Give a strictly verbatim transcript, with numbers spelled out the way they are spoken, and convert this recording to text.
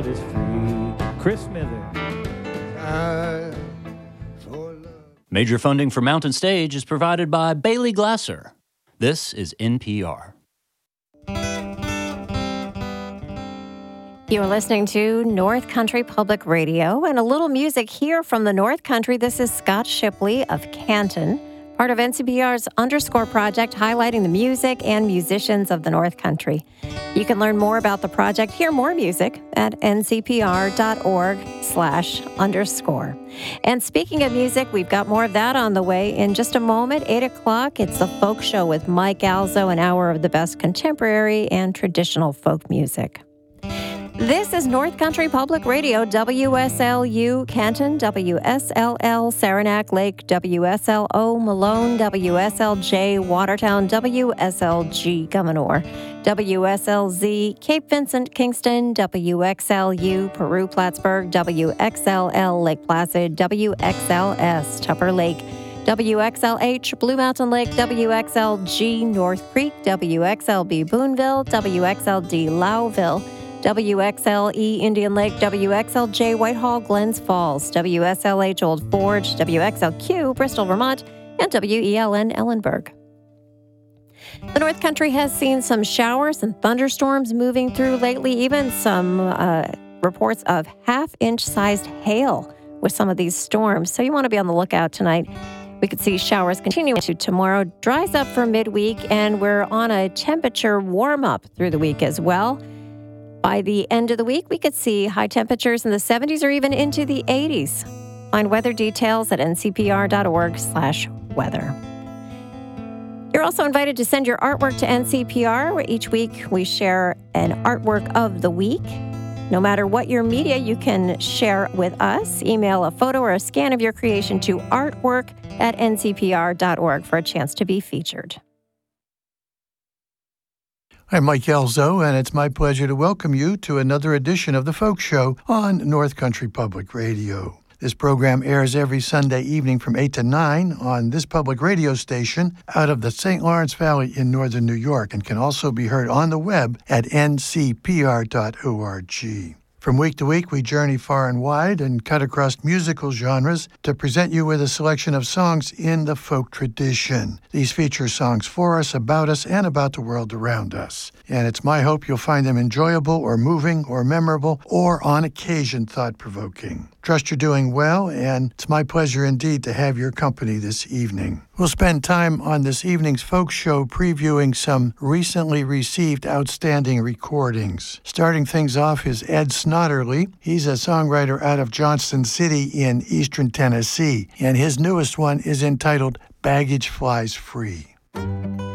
is free. Chris Miller. Major funding for Mountain Stage is provided by Bailey Glasser. This is N P R. You're listening to North Country Public Radio, and a little music here from the North Country. This is Scott Shipley of Canton, part of N C P R's Underscore project, highlighting the music and musicians of the North Country. You can learn more about the project, hear more music at ncpr.org slash underscore. And speaking of music, we've got more of that on the way in just a moment. eight o'clock, it's the Folk Show with Mike Alzo, an hour of the best contemporary and traditional folk music. This is North Country Public Radio, W S L U Canton, W S L L Saranac Lake, W S L O Malone, W S L J Watertown, W S L G Gouverneur, W S L Z Cape Vincent Kingston, W X L U Peru Plattsburgh, W X L L Lake Placid, W X L S Tupper Lake, W X L H Blue Mountain Lake, W X L G North Creek, W X L B Boonville, W X L D Lowville, W X L E Indian Lake, W X L J Whitehall Glens Falls, W S L H Old Forge, W X L Q Bristol, Vermont, and W E L N Ellenburg. The North Country has seen some showers and thunderstorms moving through lately, even some uh, reports of half-inch-sized hail with some of these storms. So you want to be on the lookout tonight. We could see showers continuing to tomorrow. Dries up for midweek, and we're on a temperature warm-up through the week as well. By the end of the week, we could see high temperatures in the seventies or even into the eighties. Find weather details at ncpr.org slash weather. You're also invited to send your artwork to N C P R, where each week we share an artwork of the week. No matter what your media, you can share with us. Email a photo or a scan of your creation to artwork at n c p r dot org for a chance to be featured. I'm Mike Alzo, and it's my pleasure to welcome you to another edition of The Folk Show on North Country Public Radio. This program airs every Sunday evening from eight to nine on this public radio station out of the Saint Lawrence Valley in northern New York, and can also be heard on the web at n c p r dot org. From week to week, we journey far and wide and cut across musical genres to present you with a selection of songs in the folk tradition. These feature songs for us, about us, and about the world around us. And it's my hope you'll find them enjoyable or moving or memorable or, on occasion, thought-provoking. Trust you're doing well, and it's my pleasure indeed to have your company this evening. We'll spend time on this evening's folk show previewing some recently received outstanding recordings. Starting things off is Ed Snodderly. He's a songwriter out of Johnston City in eastern Tennessee, and his newest one is entitled Baggage Flies Free.